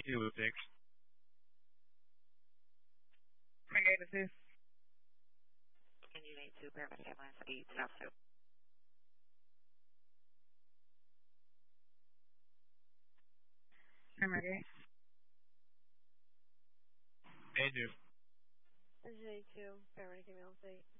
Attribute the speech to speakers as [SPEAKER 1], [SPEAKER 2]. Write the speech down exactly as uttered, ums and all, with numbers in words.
[SPEAKER 1] two with six.
[SPEAKER 2] Megate assist.
[SPEAKER 3] Engine eight two, paramedic ambulance eight, south two.
[SPEAKER 2] Megate.
[SPEAKER 1] Hey, two.
[SPEAKER 4] Engine eight two, paramedic ambulance eight.